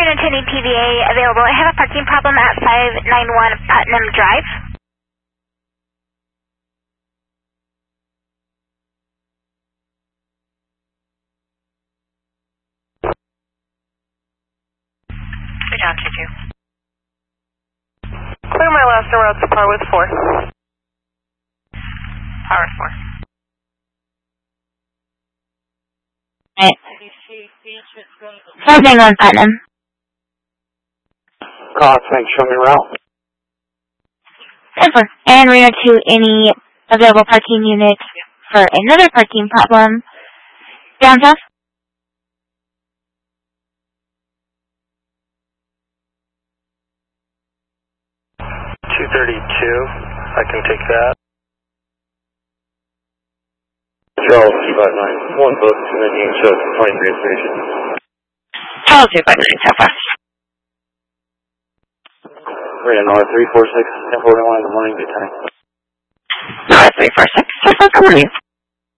attending PVA available. I have a parking problem at 591 Putnam Drive. Good job, 2-2. Clear my last route to par with 4. Par with 4. Right. 591 Putnam. Thanks, show me around. 10-4. And reroute to any available parking unit for another parking problem. Down south. 232, I can take that. Charles 259, one book, and then you can show us the 23 station. Charles 259, so far. Right, NR 346, 1041 in the morning, good time. NR 346, so far, good morning.